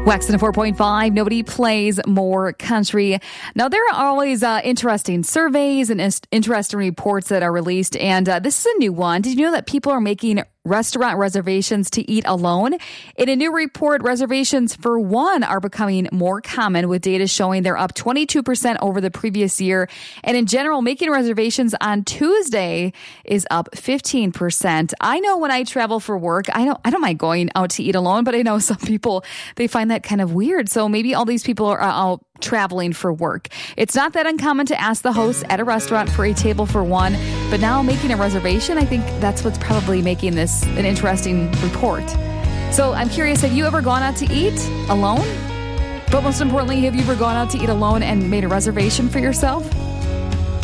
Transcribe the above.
Wax 4.5, nobody plays more country. Now, there are always interesting surveys and interesting reports that are released, and this is a new one. Did you know that people are making restaurant reservations to eat alone? In a new report, reservations for one are becoming more common, with data showing they're up 22% over the previous year. And in general, making reservations on Tuesday is up 15%. I know when I travel for work, I don't mind going out to eat alone, but I know some people, they find that kind of weird. So maybe all these people are out traveling for work. It's not that uncommon to ask the host at a restaurant for a table for one, but now making a reservation, I think that's what's probably making this an interesting report. So I'm curious, have you ever gone out to eat alone? But most importantly, have you ever gone out to eat alone and made a reservation for yourself?